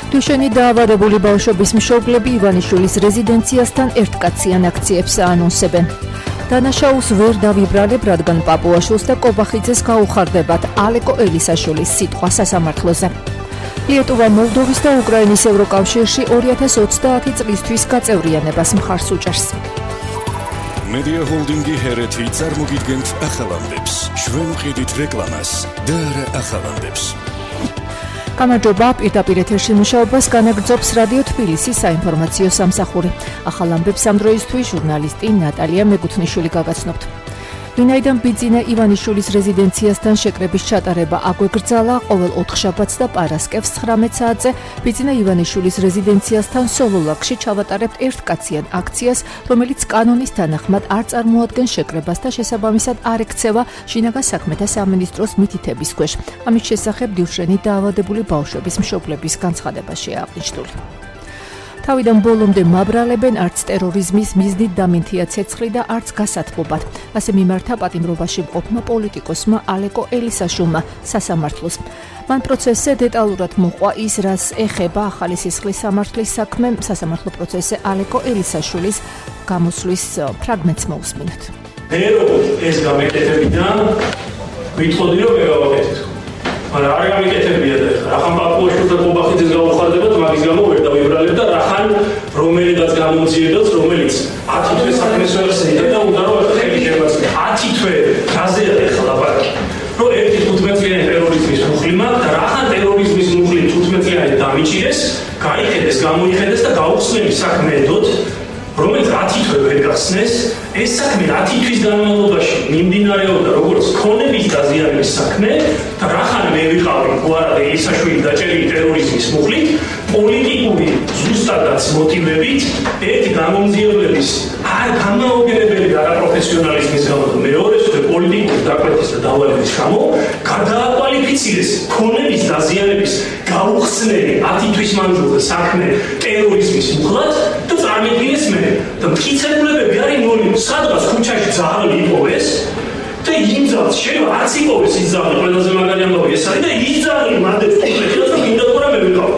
დუშენი დაავადებული ბავშვების მშობლები ივანიშვილის რეზიდენციასთან ერთკაციან აქციებს აანონსებენ. დანაშაულს ვერ დავიბრალებ, რადგან პაპუაშვილს და კობახიძეს გაუხარდებათ ალეკო ელისაშვილის სიტყვა სასამართლოზე. ლიეტუვა მოლდოვის და უკრაინის ევროკავშირში 2030 წლისთვის გაწევრიანებას მხარს უჭერს. Media Holding-ი ჰერეთი წარმოგიდგენთ ახალამდებს. ჩვენ ვყიდით რეკლამას და არა ახალამდებს. გამარჯობა, პირდაპირ ეთერში მუშაობას განაგრძობს რადიო თბილისის საინფორმაციო სამსახური. ახალამდებს ამ დროისთვის ჟურნალისტი ნატალია მეგუთნიშვილი გაგაცნობთ. ვინაიდან ბიძინა ივანიშვილის რეზიდენციასთან შეკრების ჩატარება აგვეგრძალა ყოველ ოთხშაბათს და პარასკევს 19 საათზე ბიძინა ივანიშვილის რეზიდენციასთან სოლოლაკში ჩავატარებთ ერთკაციან აქციას, რომელიც კანონის თანახმად არ წარმოადგენს შეკრებას და შესაბამისად არ ექცევა შინაგან საქმეთა სამინისტროს მითითების ქვეშ. ამის შესახებ დუშენი დაავადებული ბავშვების მშობლების განცხადებაშია აღნიშნული. თავიდან ბოლომდე მაბრალებენ არც ტერორიზმის მიზნით დამინთია ცეცხლი და არც გასათბობად. ასე მიმართა პატიმრობაში მყოფმა პოლიტიკოსმა ალეკო ელისაშვილმა სასამართლოს. მან პროცესზე დეტალურად მოყვა ის, რაც ეხება ახალი სისხლის სამართლის საქმე. სასამართლო პროცესზე ალეკო ელისაშვილის გამოსვლის ფრაგმენტს მოусმინოთ. მე როგორც ეს გამეკეთებიდან ვიტყოდი რომ მეგავაკეთეთ. მაგრამ არ გამიკეთებია და რახან პაპუაშვილს და კობახიძეს გაუხარდებათ, მაგის გამო ვერ დავიბრალებ და რახან რომელიღაც გამომძიებელს, რომელიც 10 თვე საქმეს ვერ შეიძებდა და უნდა რომ ხელი შემოაწყდეს. 10 თვე გაზეა ახლა ლაპარაკი. რომ ერთი 15-წლიანი ტერორიზმის მუხლი მაქვს და რახან ტერორიზმის მუხლი 15-წლიანი დამიჭირეს, გაიხედეს, გამოიხედეს და გაუხსნელი საქმე ედოთ, რომელიც 10 თვე ვერ გახსნეს, ეს საქმე 10 თვის განმავლობაში მიმდინარეობდა როგორც ქონების დაზიანების საქმე და რახან მე ვიყავი უარა ელისაშვილი დაჭერილი ტერორიზმის მუხლით, პოლიტიკური ზუსტადაც მოტივებით, ერთი გამომძიებლის არ გამაოგენებელი არაპროფესიონალიზმის გამო და მეორე სწორედ პოლიტიკური დაკვეთის და დავალების გამო გადააკვალიფიცირეს ქონების დაზიანების გაუხსნელი 10 თვის მანძილზე საქმე ტერორიზმის მუხლად და წარმოიდგინეს მე და მტკიცებულებები არის ნული. სადღაც ქუჩაში ძაღლი იპოვეს და იმ ძაღლს შეიძლება არც იპოვეს ის ძაღლი, ყველაზე მაგარი ამბავი ეს არის და ის ძაღლი მანდებს თვითონ რომ გინდა თუ რა მე ვიყავ.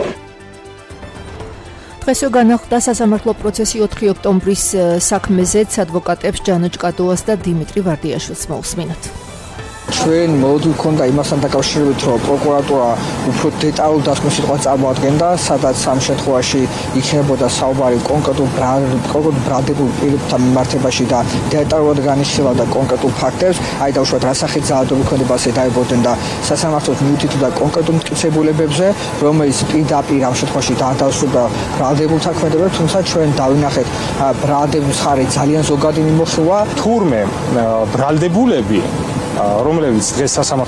დღესო განახლდა სასამართლო პროცესი 4 ოქტომბრის საქმეზეც ადვოკატებს ჯანო ჭკადოას და დიმიტრი ვარდიაშვილს მოусმინოთ. ჩვენ მოდულ ქონდა იმასთან დაკავშირებით, რომ პროკურატურა უფრო დეტალურ დასკვნას სიტყვას წარმოადგენდა, სადაც ამ შემთხვევაში იქნებოდა საუბარი კონკრეტულ ბრალდებულ პირებთან მიმართებაში და დეტალურად განიხილავდა კონკრეტულ ფაქტებს, აი დაუშვათ რა სახით ძალადობრივი ქმედება ასე დაებოდნენ და სასამართლოს მიუთითებდა კონკრეტულ მტკიცებულებებზე, რომელიც პირდაპირ ამ შემთხვევაში დაადასტურდა ბრალდებულ თქმედებებს, თუმცა ჩვენ დავინახეთ ბრალდების მხარე ძალიან ზოგადი მიმოხილვა. თურმე ბრალდებულები, რომლებიც დღეს სასამართლო